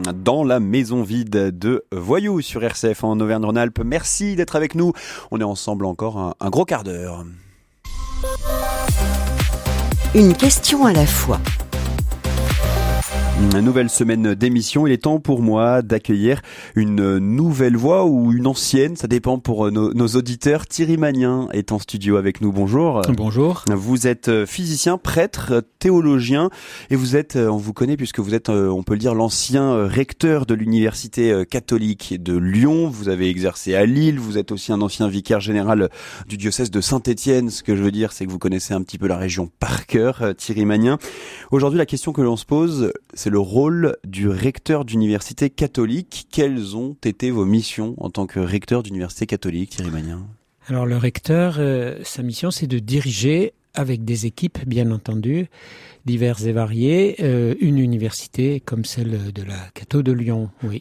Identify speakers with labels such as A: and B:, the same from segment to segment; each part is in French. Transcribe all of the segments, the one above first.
A: dans la maison vide de Voyou sur RCF en Auvergne-Rhône-Alpes. Merci d'être avec nous. On est ensemble encore un gros quart d'heure.
B: Une question à la fois.
A: Une nouvelle semaine d'émission, il est temps pour moi d'accueillir une nouvelle voix ou une ancienne, ça dépend pour nos auditeurs. Thierry Magnin est en studio avec nous, bonjour.
C: Bonjour.
A: Vous êtes physicien, prêtre, théologien et vous êtes, on vous connaît puisque vous êtes, on peut le dire, l'ancien recteur de l'université catholique de Lyon. Vous avez exercé à Lille, vous êtes aussi un ancien vicaire général du diocèse de Saint-Étienne. Ce que je veux dire, c'est que vous connaissez un petit peu la région par cœur, Thierry Magnin. Aujourd'hui, la question que l'on se pose, c'est le rôle du recteur d'université catholique. Quelles ont été vos missions en tant que recteur d'université catholique, Thierry Magnin ?
C: Alors le recteur, sa mission, c'est de diriger avec des équipes, bien entendu, diverses et variées, une université comme celle de la Catho de Lyon, oui.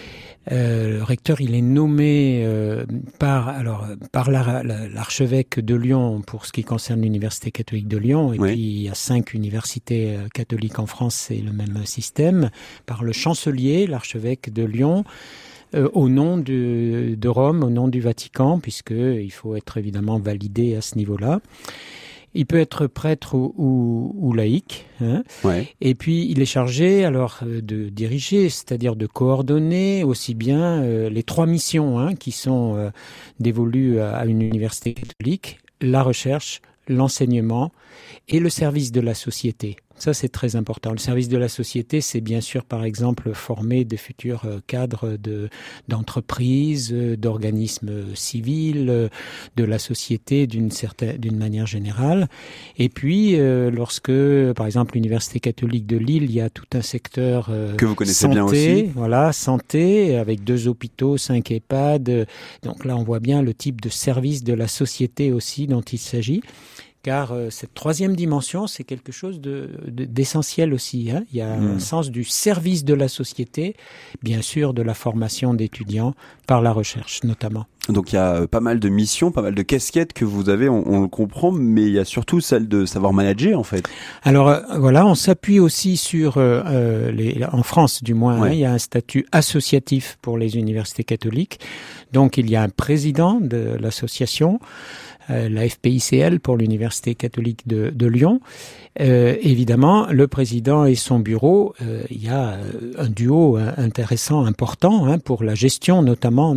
C: Le recteur, il est nommé par l'archevêque de Lyon pour ce qui concerne l'université catholique de Lyon. Et
A: oui.
C: Puis il y a 5 universités catholiques en France, c'est le même système. Par le chancelier, l'archevêque de Lyon, au nom de Rome, au nom du Vatican, puisque il faut être évidemment validé à ce niveau-là. Il peut être prêtre ou laïque, hein.
A: Ouais.
C: Et puis il est chargé alors de diriger, c'est-à-dire de coordonner aussi bien les 3 missions qui sont dévolues à une université catholique, la recherche, l'enseignement et le service de la société. Ça, c'est très important. Le service de la société, c'est bien sûr, par exemple, former de futurs cadres d'entreprises, d'organismes civils, de la société d'une manière générale. Et puis, lorsque, par exemple, l'Université catholique de Lille, il y a tout un secteur
A: que vous connaissez
C: santé,
A: bien aussi.
C: Voilà, santé, avec 2 hôpitaux, 5 EHPAD. Donc là, on voit bien le type de service de la société aussi dont il s'agit. Car cette 3e dimension, c'est quelque chose d'essentiel aussi. Hein. Il y a un sens du service de la société, bien sûr de la formation d'étudiants par la recherche notamment.
A: Donc il y a pas mal de missions, pas mal de casquettes que vous avez, on le comprend, mais il y a surtout celle de savoir manager en fait.
C: Alors voilà, on s'appuie aussi sur, en France du moins, il y a un statut associatif pour les universités catholiques. Donc il y a un président de l'association, la FPICL pour l'Université catholique de Lyon. Évidemment, le président et son bureau, il y a un duo intéressant, important pour la gestion notamment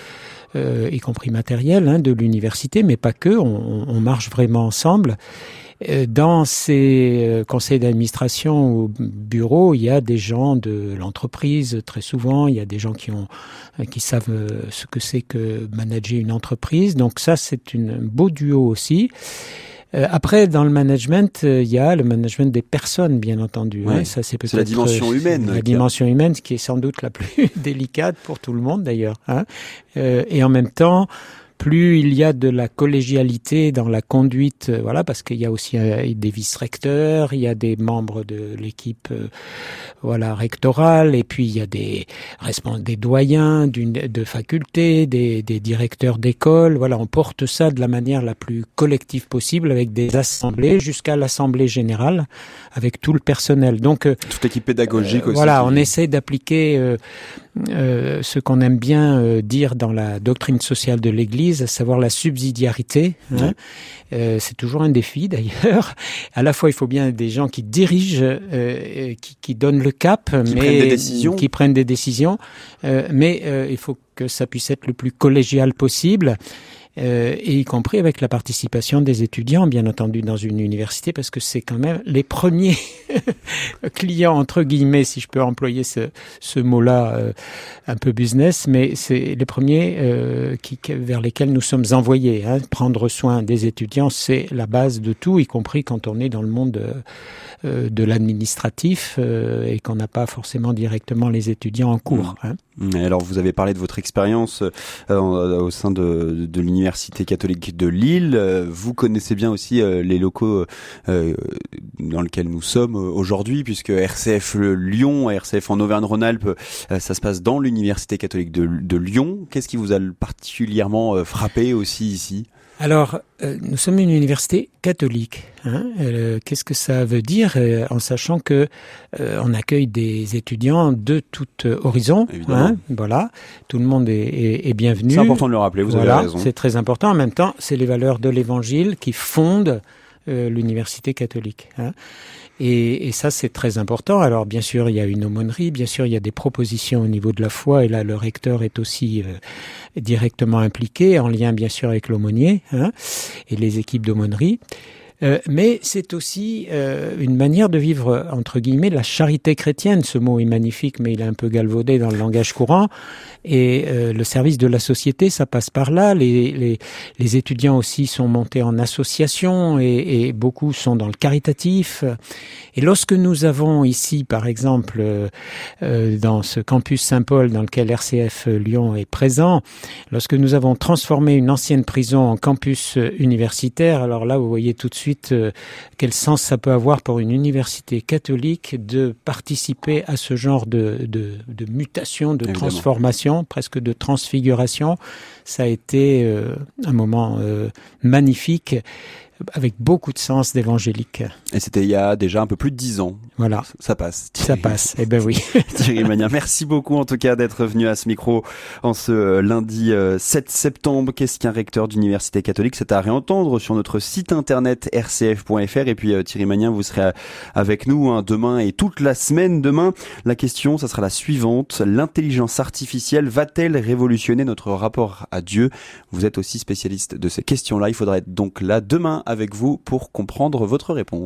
C: y compris matériel, de l'université, mais pas que, on marche vraiment ensemble. Dans ces conseils d'administration ou bureaux, il y a des gens de l'entreprise, très souvent, il y a des gens qui savent ce que c'est que manager une entreprise. Donc ça, c'est un beau duo aussi. Après, dans le management, il y a le management des personnes, bien entendu.
A: Ouais.
C: Ça, c'est peut-être
A: la dimension humaine.
C: La dimension humaine, qui est sans doute la plus délicate pour tout le monde, d'ailleurs. Et en même temps, plus il y a de la collégialité dans la conduite, voilà, parce qu'il y a aussi des vice-recteurs, il y a des membres de l'équipe, rectorale, et puis il y a des doyens de facultés, des directeurs d'école. Voilà, on porte ça de la manière la plus collective possible, avec des assemblées jusqu'à l'assemblée générale, avec tout le personnel. Donc
A: toute l'équipe pédagogique aussi.
C: Voilà, on essaie d'appliquer ce qu'on aime bien dire dans la doctrine sociale de l'Église, à savoir la subsidiarité. C'est toujours un défi d'ailleurs. À la fois, il faut bien des gens qui dirigent, qui donnent le cap, qui prennent des décisions, mais il faut que ça puisse être le plus collégial possible. Et y compris avec la participation des étudiants, bien entendu, dans une université, parce que c'est quand même les premiers clients, entre guillemets, si je peux employer ce mot-là un peu business, mais c'est les premiers vers lesquels nous sommes envoyés. Prendre soin des étudiants, c'est la base de tout, y compris quand on est dans le monde de l'administratif et qu'on n'a pas forcément directement les étudiants en cours.
A: Alors, vous avez parlé de votre expérience au sein de l'Université catholique de Lille. Vous connaissez bien aussi les locaux dans lesquels nous sommes aujourd'hui, puisque RCF Lyon, RCF en Auvergne-Rhône-Alpes, ça se passe dans l'Université catholique de Lyon. Qu'est-ce qui vous a particulièrement frappé aussi ici ?
C: Alors, nous sommes une université catholique. Qu'est-ce que ça veut dire en sachant que on accueille des étudiants de tout horizon. Voilà, tout le monde est bienvenu.
A: C'est important de le rappeler, vous avez raison.
C: C'est très important. En même temps, c'est les valeurs de l'Évangile qui fondent l'université catholique. Et ça, c'est très important. Alors, bien sûr, il y a une aumônerie, bien sûr, il y a des propositions au niveau de la foi, et là, le recteur est aussi directement impliqué, en lien, bien sûr, avec l'aumônier et les équipes d'aumônerie. Mais c'est aussi une manière de vivre, entre guillemets, la charité chrétienne. Ce mot est magnifique, mais il est un peu galvaudé dans le langage courant. Et le service de la société, ça passe par là. Les étudiants aussi sont montés en association et beaucoup sont dans le caritatif. Et lorsque nous avons ici, par exemple, dans ce campus Saint-Paul dans lequel RCF Lyon est présent, lorsque nous avons transformé une ancienne prison en campus universitaire, alors là, vous voyez tout de suite quel sens ça peut avoir pour une université catholique de participer à ce genre de mutation, de transformation, presque de transfiguration. Ça a été un moment magnifique, avec beaucoup de sens d'évangélique.
A: Et c'était il y a déjà un peu plus de 10 ans.
C: Voilà.
A: Ça passe.
C: Ça passe, eh ben oui.
A: Thierry Magnin, merci beaucoup en tout cas d'être venu à ce micro en ce lundi 7 septembre. Qu'est-ce qu'un recteur d'université catholique? C'est à réentendre sur notre site internet rcf.fr. Et puis Thierry Magnin, vous serez avec nous demain et toute la semaine. Demain, la question, ça sera la suivante. L'intelligence artificielle va-t-elle révolutionner notre rapport à Dieu? Vous êtes aussi spécialiste de ces questions-là. Il faudra être donc là demain avec vous pour comprendre votre réponse.